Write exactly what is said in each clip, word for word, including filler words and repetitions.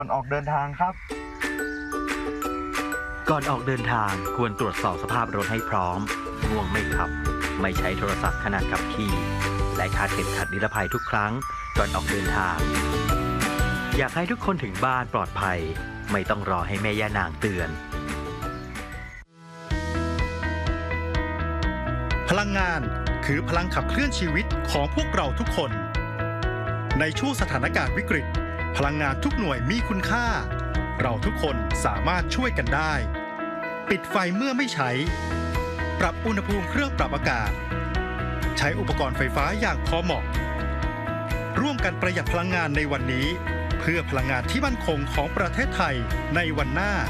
ก่อนออกเดินทางครับก่อนออกเดินทางควรตรวจสอบสภาพรถให้พร้อมง่วงไม่ขับไม่ใช้โทรศัพท์ขณะขับขี่และคาดเข็มขัดนิรภัยทุกครั้งก่อนออกเดินทางอยากให้ทุกคนถึงบ้านปลอดภัยไม่ต้องรอให้แม่ย่านางเตือนพลังงานคือพลังขับเคลื่อนชีวิตของพวกเราทุกคนในช่วงสถานการณ์วิกฤตพลังงานทุกหน่วยมีคุณค่าเราทุกคนสามารถช่วยกันได้ปิดไฟเมื่อไม่ใช้ปรับอุณหภูมิเครื่องปรับอากาศใช้อุปกรณ์ไฟฟ้าอย่างพอเหมาะร่วมกันประหยัดพลังงานในวันนี้เพื่อพลังงานที่มั่นคงของประเทศไทยในวันหน้า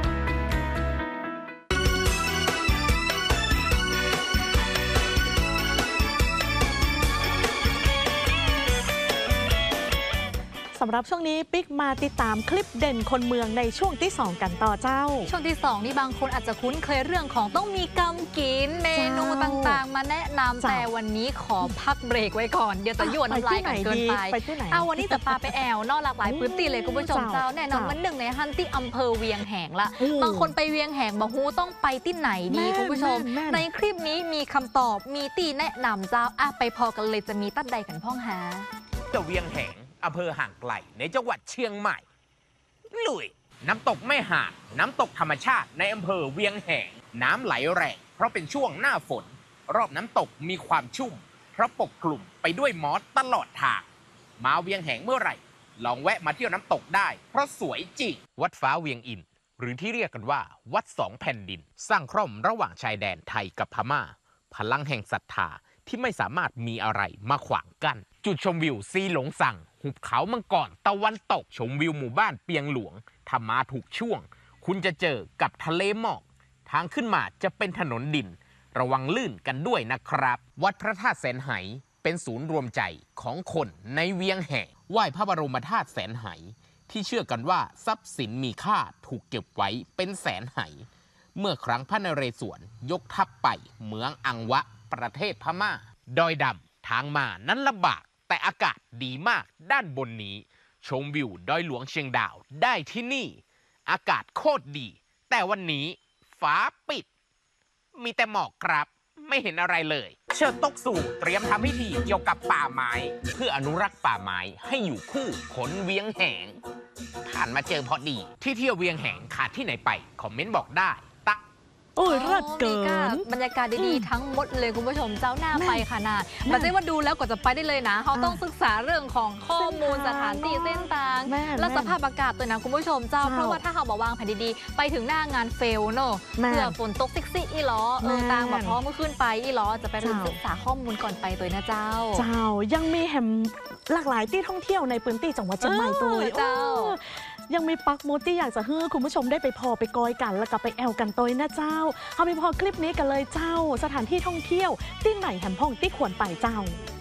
สำหรับช่วงนี้ปิ๊กมาติดตามคลิปเด่นคนเมืองในช่วงที่สองกันต่อเจ้าช่วงที่สองนี่บางคนอาจจะคุ้นเคยเรื่องของต้องมีกำกินเมนูต่างๆมาแนะนำแต่วันนี้ขอพักเบรกไว้ก่อนเดี๋ยวจะยั่วน้ำลายกันเกินไปเอาวันนี้จะพาไปแอวนอกหลากหลายพื้นที่เลยคุณผู้ชมเจ้าแน่นอนวันหนึ่งในฮันที่อำเภอเวียงแหงละบางคนไปเวียงแหงบอกฮูต้องไปที่ไหนดีคุณผู้ชมในคลิปนี้มีคำตอบมีตีแนะนำเจ้าอ่ะไปพอกันเลยจะมีตัดใดกันพ่องหาจะเวียงแหงอำเภอห่างไกลในจังหวัดเชียงใหม่ลุยน้ำตกแม่หาดน้ำตกธรรมชาติในอำเภอเวียงแหงน้ำไหลแรงเพราะเป็นช่วงหน้าฝนรอบน้ำตกมีความชุ่มเพราะปกคลุมไปด้วยมอสตลอดทางมาเวียงแหงเมื่อไหร่ลองแวะมาเที่ยวน้ำตกได้เพราะสวยจริงวัดฟ้าเวียงอินหรือที่เรียกกันว่าวัดสองแผ่นดินสร้างคร่อมระหว่างชายแดนไทยกับพม่าพลังแห่งศรัทธาที่ไม่สามารถมีอะไรมาขวางกั้นจุดชมวิวซีหลงสั่งหุบเขามังกรตะวันตกชมวิวหมู่บ้านเปียงหลวงถ้ามาถูกช่วงคุณจะเจอกับทะเลหมอกทางขึ้นมาจะเป็นถนนดินระวังลื่นกันด้วยนะครับวัดพระธาตุแสนไหเป็นศูนย์รวมใจของคนในเวียงแหงไหว้พระบรมธาตุแสนไหที่เชื่อกันว่าทรัพย์สินมีค่าถูกเก็บไว้เป็นแสนไหเมื่อครั้งพระนเรศวรยกทัพไปเมืองอังวะประเทศพม่าดอยดำทางมานั้นลำบากแต่อากาศดีมากด้านบนนี้ชมวิวดอยหลวงเชียงดาวได้ที่นี่อากาศโคตรดีแต่วันนี้ฟ้าปิดมีแต่หมอกครับไม่เห็นอะไรเลยเชิญตกสู่เตรียมทำพิธีเกี่ยวกับป่าไม้เพื่ออนุรักษ์ป่าไม้ให้อยู่คู่คนเวียงแหงผ่านมาเจอพอดีที่เที่ยวเวียงแหงขาดที่ไหนไปคอมเมนต์บอกได้โอ้ยรัดเกินบรรยากาศดีๆทั้งหมดเลยคุณผู้ชมเจ้าหน้าไปขนาดมันไม่ว่าดูแล้วก็จะไปได้เลยนะเขาต้องศึกษาเรื่องของข้อมูลสถานที่เส้นทางและสภาพอากาศตัวนะคุณผู้ชมเจ้าเพราะว่าถ้าเขาบอกวางแผนดีๆไปถึงหน้างานเฟลเนอะเพื่อฝนตกซิกซี่อีล้อเออตางแบบพร้อมเมื่อขึ้นไปอีล้อจะไปศึกษาข้อมูลก่อนไปตัวนะเจ้าเจ้ายังมีแหมหลากหลายที่ท่องเที่ยวในพื้นที่จังหวัดเชียงใหม่ตัวเจ้ายังมีปักมูที่อยากจะให้คุณผู้ชมได้ไปพอไปกอยกันแล้วก็ไปแอลกันตัวนะเจ้าเอาไปพอคลิปนี้กันเลยเจ้าสถานที่ท่องเที่ยวที่ไหนแหมพ่องที่ควรไปเจ้า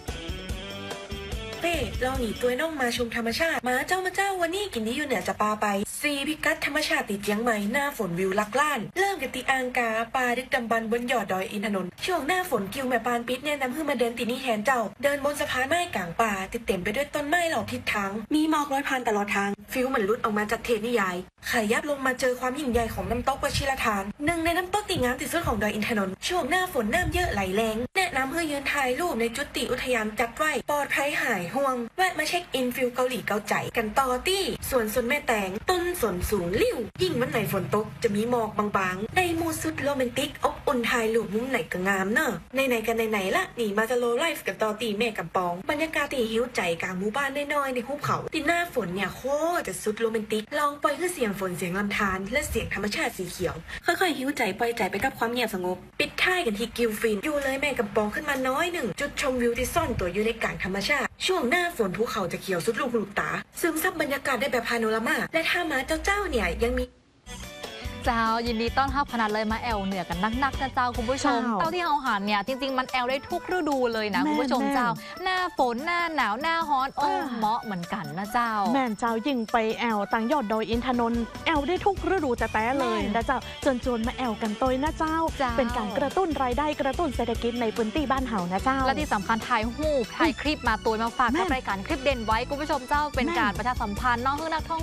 เป้เราหนีตัวน้องมาชมธรรมชาติมาเจ้ามาเจ้าวันนี้กินนี้อยู่เหนือจะปาไปซีพิกัดธรรมชาติติดเจียงใหม่หน้าฝนวิวลักล้านเริ่มกันตีอ่างกาปลาดึกดำบรรบนยอดดอยอินทนนท์ช่วงหน้าฝนกิวแม่ปานปิดแนะนำให้มาเดินตีนี้แทนเจ้าเดินบนสะพานไม้กลางป่าติดเต็มไปด้วยต้นไม้เหล่าทิศทางมีหมอกลอยผ่านตลอดทางฟิลเหมือนลุดออกมาจากเทพนิยายขยับลงมาเจอความยิ่งใหญ่ของน้ำตกวชิรทานหนึ่งในน้ำตกตีงามที่สุดของดอยอินทนนท์ช่วงหน้าฝนน้ำเยอะไหลแรงแนะนำให้ยืนถ่ายรูปในจุดติอุทยานจัดไว้ปลอดภัยหายห่วงแวะมาเช็คอินฟิลเกาหลีเกาใจกันต่อตี้ส่วนสนแม่แตงต้นสนสูงลิ่วยิ่งวันไหนฝนตกจะมีหมอกบางๆในมูสุดโรแมนติกอบอุ่นถ่ายรูปมุมไหนก็งามเนอะไหนๆกันไหนๆละนี่มาจะโลไลฟ์กันต่อตีแม่กำปองบรรยากาศตีหิวใจกลางหมู่บ้านน้อยๆในหุบเขาที่หน้าฝนเนี่ยโคตรจะสุดโรแมนติกลองปล่อยคือเสียงฝนเสียงลำธารและเสียงธรรมชาติสีเขียวค่อยๆหิวใจปล่อยใจไปกับความเงียบสงบปิดท้ายกันที่กิลฟินอยู่เลยแม่กำปองขึ้นมาน้อยหนึ่งจุดชมวิวที่ซ่อนตัวอยู่ในกลางธรรมชาติช่วงหน้าฝนภูเขาจะเขียวสุดลูกหูตาซึมซับบรรยากาศได้แบบพาโนรามาและถ้ามาเจ้าๆเนี่ยยังมีเจ้ายินดีต้อนรับขนาดเลยมาแอลเหนือกันนักๆนะเจ้าคุณผู้ชมเต้าที่เราหันเนี่ยจริงๆมันแอลได้ทุกฤดูเลยนะคุณผู้ชมเจ้าหน้าฝนหน้าหนาวหน้าร้อนโอ้เหมาะเหมือนกันนะเจ้าแม่นเจ้ายิ่งไปแอลต่างยอดดอยอินทนนท์แอลได้ทุกฤดูแต่แต่เลยนะเจ้าจนจวนมาแอลกันตัวนะเจ้าเป็นการกระตุ้นรายได้กระตุ้นเศรษฐกิจในพื้นที่บ้านเฮานะเจ้าและที่สำคัญถ่ายรูปถ่ายคลิปมาตัวมาฝากกับรายการคลิปเด่นไว้คุณผู้ชมเจ้าเป็นการประชาสัมพันธ์น้องนักท่อง